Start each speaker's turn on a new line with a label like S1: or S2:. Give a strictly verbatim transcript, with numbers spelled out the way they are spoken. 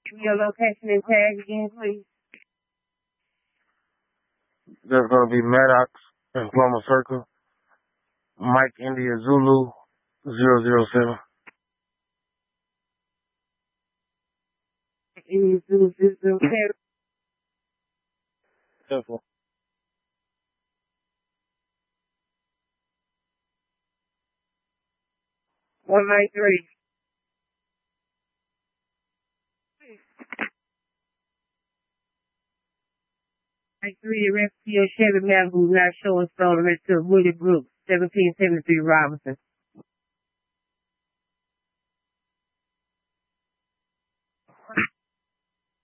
S1: Give me your location and tag again, please.
S2: There's going to be Maddox in Plummer Circle. Mike India Zulu zero zero seven.
S1: India Zulu zero zero seven.
S2: Simple.
S1: One nine three. Nine three, the rest of your Chevy Malibu not showing stolen to Woody Brooks, seventeen seventy-three Robinson.